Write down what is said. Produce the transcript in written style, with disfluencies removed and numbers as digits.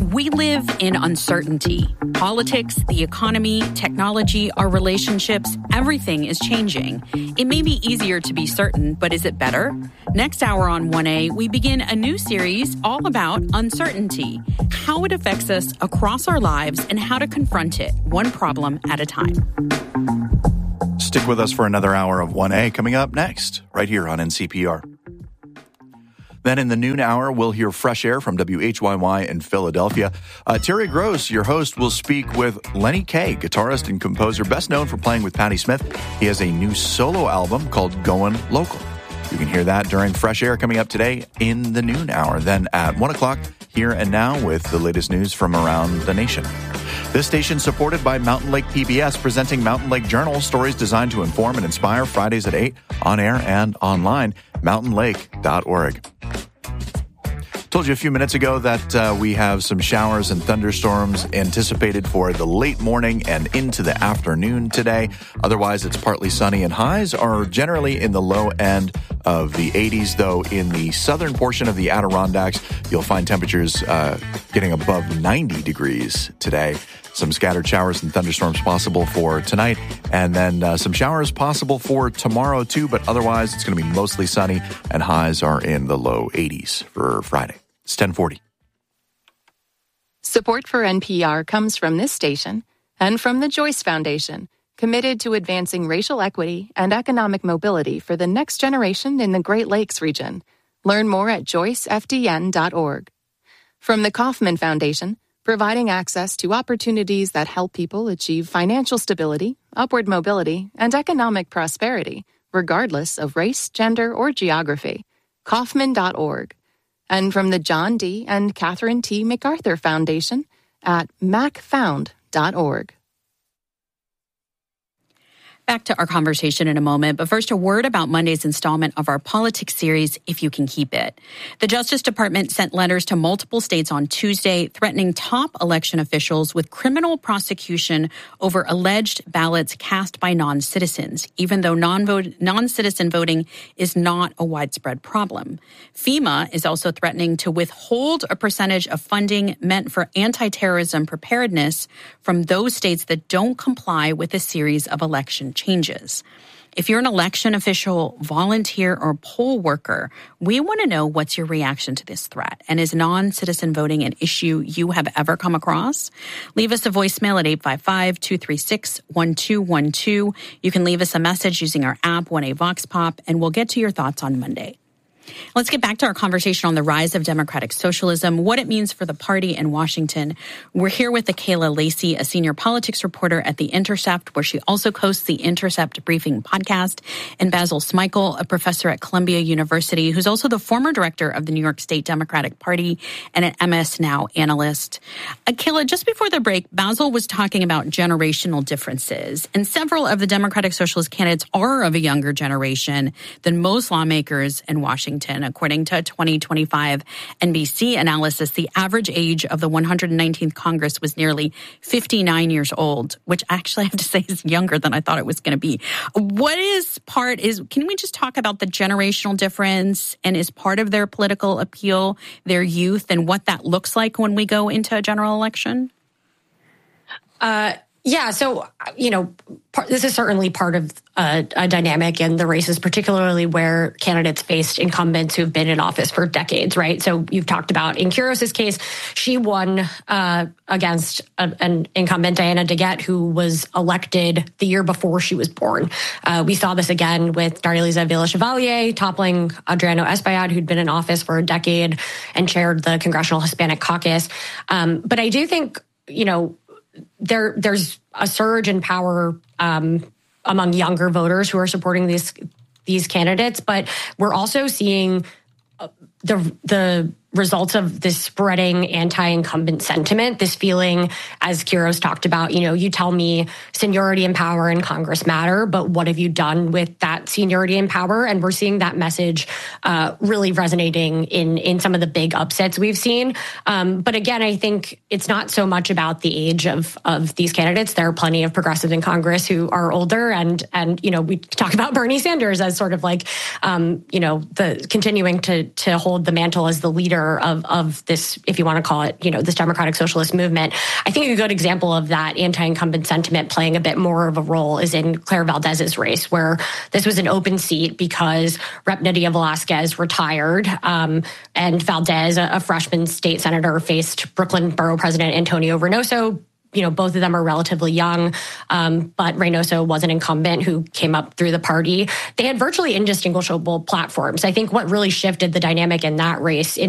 We live in uncertainty. Politics, the economy, technology, our relationships, everything is changing. It may be easier to be certain, but is it better? Next hour on 1A, we begin a new series all about uncertainty, how it affects us across our lives, and how to confront it one problem at a time. Stick with us for another hour of 1A coming up next, right here on NCPR. Then in the noon hour, we'll hear Fresh Air from WHYY in Philadelphia. Terry Gross, your host, will speak with Lenny Kaye, guitarist and composer best known for playing with Patti Smith. He has a new solo album called Goin' Local. You can hear that during Fresh Air coming up today in the noon hour. Then at 1 o'clock, Here and Now with the latest news from around the nation. This station supported by Mountain Lake PBS, presenting Mountain Lake Journal, stories designed to inform and inspire, Fridays at 8, on air and online, mountainlake.org. Told you a few minutes ago that we have some showers and thunderstorms anticipated for the late morning and into the afternoon today. Otherwise, it's partly sunny, and highs are generally in the low end of the 80s, though in the southern portion of the Adirondacks, you'll find temperatures getting above 90 degrees today. Some scattered showers and thunderstorms possible for tonight, and then some showers possible for tomorrow too, but otherwise it's going to be mostly sunny, and highs are in the low 80s for Friday. It's 10:40. Support for NPR comes from this station and from the Joyce Foundation, committed to advancing racial equity and economic mobility for the next generation in the Great Lakes region. Learn more at joycefdn.org. From the Kauffman Foundation, providing access to opportunities that help people achieve financial stability, upward mobility, and economic prosperity, regardless of race, gender, or geography. Kauffman.org. And from the John D. and Catherine T. MacArthur Foundation at macfound.org. Back to our conversation in a moment, but first a word about Monday's installment of our politics series, If You Can Keep It. The Justice Department sent letters to multiple states on Tuesday threatening top election officials with criminal prosecution over alleged ballots cast by non-citizens, even though non-citizen voting is not a widespread problem. FEMA is also threatening to withhold a percentage of funding meant for anti-terrorism preparedness from those states that don't comply with a series of election changes. If you're an election official, volunteer, or poll worker, we want to know what's your reaction to this threat. And is non-citizen voting an issue you have ever come across? Leave us a voicemail at 855-236-1212. You can leave us a message using our app, 1A Vox Pop, and we'll get to your thoughts on Monday. Let's get back to our conversation on the rise of democratic socialism, what it means for the party in Washington. We're here with Kayla Lacey, a senior politics reporter at The Intercept, where she also hosts the Intercept Briefing podcast, and Basil Smikle, a professor at Columbia University, who's also the former director of the New York State Democratic Party and an MS Now analyst. Kayla, just before the break, Basil was talking about generational differences, and several of the Democratic Socialist candidates are of a younger generation than most lawmakers in Washington. According to a 2025 NBC analysis, the average age of the 119th Congress was nearly 59 years old, which actually I have to say is younger than I thought it was going to be. Can we just talk about the generational difference, and is part of their political appeal their youth, and what that looks like when we go into a general election? Yeah, so, this is certainly part of a dynamic in the races, particularly where candidates faced incumbents who've been in office for decades, right? So you've talked about in Quiros' case, she won against an incumbent, Diana DeGette, who was elected the year before she was born. We saw this again with Darlisa Villa-Chevalier toppling Adriano Espaillat, who'd been in office for a decade and chaired the Congressional Hispanic Caucus. But I do think, there's a surge in power among younger voters who are supporting these candidates, but we're also seeing the results of this spreading anti-incumbent sentiment, this feeling, as Quiros talked about, you tell me seniority and power in Congress matter, but what have you done with that seniority and power? And we're seeing that message really resonating in some of the big upsets we've seen. But again, I think it's not so much about the age of these candidates. There are plenty of progressives in Congress who are older, and we talk about Bernie Sanders as sort of like, the continuing to hold the mantle as the leader center of this, if you want to call it, this democratic socialist movement. I think a good example of that anti-incumbent sentiment playing a bit more of a role is in Claire Valdez's race, where this was an open seat because Rep. Nydia Velázquez retired, and Valdez, a freshman state senator, faced Brooklyn Borough President Antonio Reynoso. Both of them are relatively young, but Reynoso was an incumbent who came up through the party. They had virtually indistinguishable platforms. I think what really shifted the dynamic in that race